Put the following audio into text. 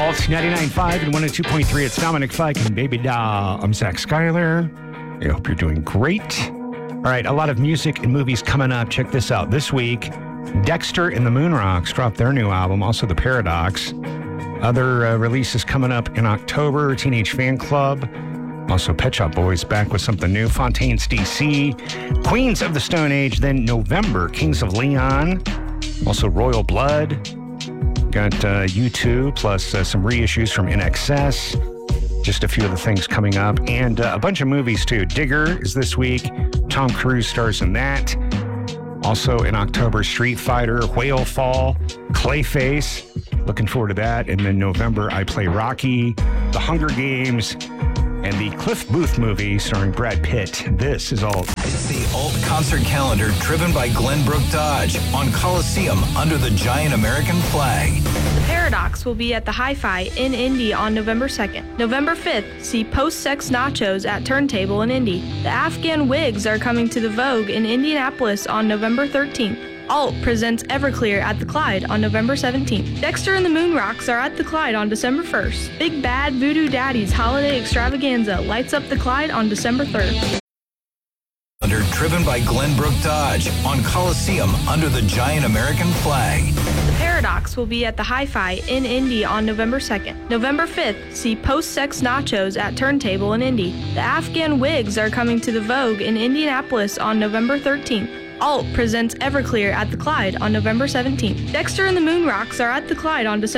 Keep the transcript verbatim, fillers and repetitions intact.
Alt ninety-nine point five and one oh two point three. It's Dominic Fike and Baby Doll. I'm Zach Schuyler. I hope you're doing great. All right, a lot of music and movies coming up. Check this out. This week, Dexter and the Moonrocks dropped their new album, also The Paradox. Other uh, releases coming up in October, Teenage Fan Club. Also, Pet Shop Boys back with something new. Fontaines D C. Queens of the Stone Age. Then November, Kings of Leon. Also, Royal Blood. Got uh, U two, plus uh, some reissues from In Excess. Just a few of the things coming up. And uh, a bunch of movies, too. Digger is this week. Tom Cruise stars in that. Also in October, Street Fighter, Whale Fall, Clayface. Looking forward to that. And then November, I Play Rocky, The Hunger Games, and the Cliff Booth movie starring Brad Pitt. This is all. It's the Alt Concert Calendar driven by Glenbrook Dodge on Coliseum under the giant American flag. The Paradox will be at the Hi-Fi in Indy on November second. November fifth, see Post-Sex Nachos at Turntable in Indy. The Afghan Wigs are coming to the Vogue in Indianapolis on November thirteenth. Alt presents Everclear at the Clyde on November seventeenth. Dexter and the Moonrocks are at the Clyde on December first. Big Bad Voodoo Daddy's Holiday Extravaganza lights up the Clyde on December third. Under driven by Glenbrook Dodge on Coliseum under the giant American flag. The Paradox will be at the Hi-Fi in Indy on November second. November fifth, see Post-Sex Nachos at Turntable in Indy. The Afghan Wigs are coming to the Vogue in Indianapolis on November thirteenth. Alt presents Everclear at the Clyde on November seventeenth. Dexter and the Moonrocks are at the Clyde on December